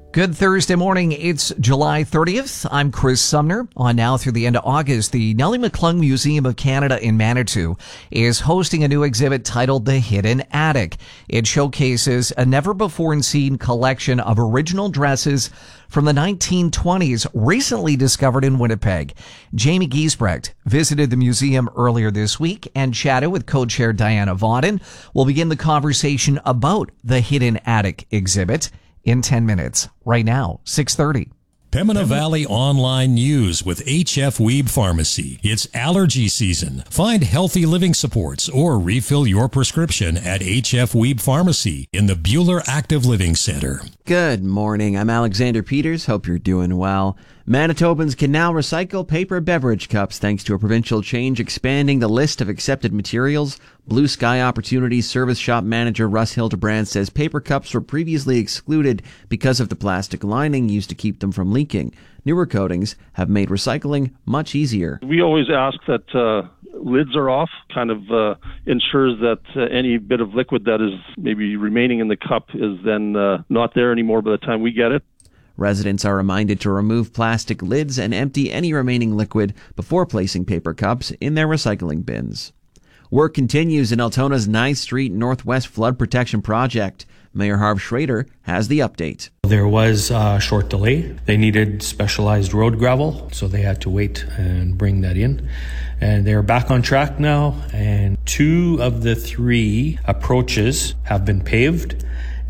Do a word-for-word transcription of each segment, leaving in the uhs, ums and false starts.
Good Thursday morning. It's July thirtieth. I'm Chris Sumner. On now through the end of August, the Nellie McClung Museum of Canada in Manitou is hosting a new exhibit titled The Hidden Attic. It showcases a never-before-seen collection of original dresses from the nineteen twenties, recently discovered in Winnipeg. Jamie Giesbrecht visited the museum earlier this week and chatted with co-chair Diana Vauden. We'll begin the conversation about the Hidden Attic exhibit in ten minutes. Right now, six thirty. Pembina Valley Online News with H F Weeb Pharmacy. It's allergy season. Find healthy living supports or refill your prescription at H F Weeb Pharmacy in the Buhler Active Living Center. Good morning. I'm Alexander Peters. Hope you're doing well. Manitobans can now recycle paper beverage cups thanks to a provincial change expanding the list of accepted materials. Blue Sky Opportunities Service Shop Manager Russ Hildebrand says paper cups were previously excluded because of the plastic lining used to keep them from leaking. Newer coatings have made recycling much easier. We always ask that uh, lids are off, kind of uh, ensures that uh, any bit of liquid that is maybe remaining in the cup is then uh, not there anymore by the time we get it. Residents are reminded to remove plastic lids and empty any remaining liquid before placing paper cups in their recycling bins. Work continues in Altona's ninth Street Northwest Flood Protection Project. Mayor Harv Schrader has the update. There was a short delay. They needed specialized road gravel, so they had to wait and bring that in. And they're back on track now, and two of the three approaches have been paved.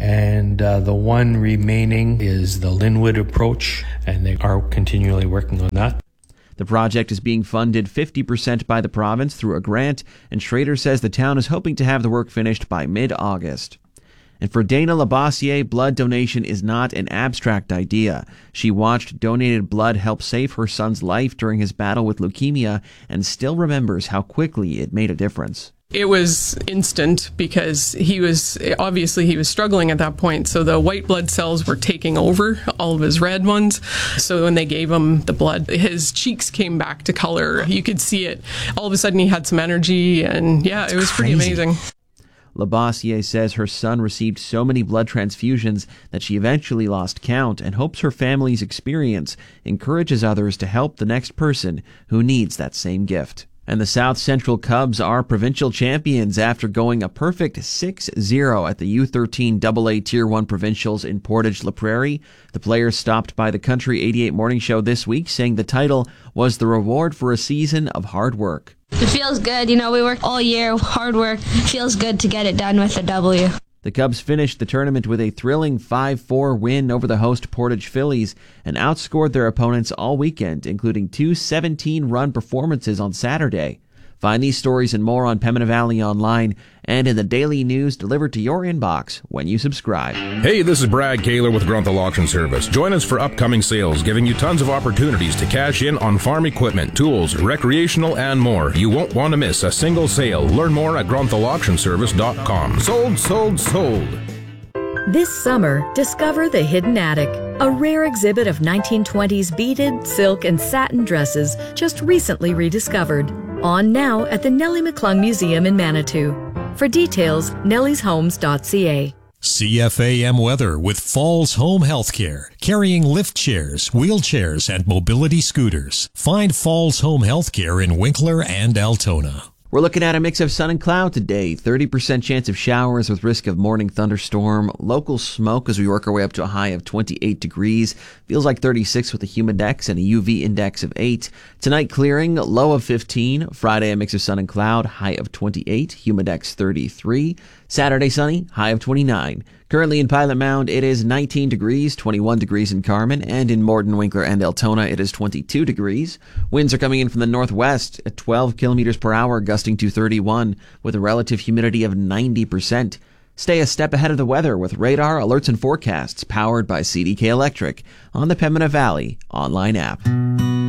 And uh, the one remaining is the Linwood approach, and they are continually working on that. The project is being funded fifty percent by the province through a grant, and Schrader says the town is hoping to have the work finished by mid-August. And for Dana Labossiere, blood donation is not an abstract idea. She watched donated blood help save her son's life during his battle with leukemia and still remembers how quickly it made a difference. It was instant because he was, obviously he was struggling at that point. So the white blood cells were taking over all of his red ones. So when they gave him the blood, his cheeks came back to color. You could see it. All of a sudden he had some energy, and yeah, it was pretty amazing. Labossiere says her son received so many blood transfusions that she eventually lost count and hopes her family's experience encourages others to help the next person who needs that same gift. And the South Central Cubs are provincial champions after going a perfect six zero at the U thirteen double A Tier one Provincials in Portage-La Prairie. The players stopped by the Country eighty-eight Morning Show this week, saying the title was the reward for a season of hard work. It feels good. You know, we worked all year, hard work. Feels good to get it done with a W. The Cubs finished the tournament with a thrilling five four win over the host Portage Phillies and outscored their opponents all weekend, including two seventeen-run performances on Saturday. Find these stories and more on Pembina Valley Online and in the daily news delivered to your inbox when you subscribe. Hey, this is Brad Kaler with Grunthal Auction Service. Join us for upcoming sales, giving you tons of opportunities to cash in on farm equipment, tools, recreational, and more. You won't want to miss a single sale. Learn more at grunthal auction service dot com. Sold, sold, sold. This summer, discover the Hidden Attic, a rare exhibit of nineteen twenties beaded, silk, and satin dresses just recently rediscovered. On now at the Nellie McClung Museum in Manitou. For details, nellies homes dot c a. C F A M weather with Falls Home Healthcare, carrying lift chairs, wheelchairs, and mobility scooters. Find Falls Home Healthcare in Winkler and Altona. We're looking at a mix of sun and cloud today. thirty percent chance of showers with risk of morning thunderstorm. Local smoke as we work our way up to a high of twenty-eight degrees. Feels like thirty-six with a humidex and a U V index of eight. Tonight clearing, low of fifteen. Friday a mix of sun and cloud, high of twenty-eight, humidex thirty-three. Saturday sunny, high of twenty-nine. Currently in Pilot Mound, it is nineteen degrees, twenty-one degrees in Carman, and in Morden, Winkler, and Altona, it is twenty-two degrees. Winds are coming in from the northwest at twelve kilometers per hour, gusting to thirty-one, with a relative humidity of ninety percent. Stay a step ahead of the weather with radar, alerts, and forecasts powered by C D K Electric on the Pembina Valley online app.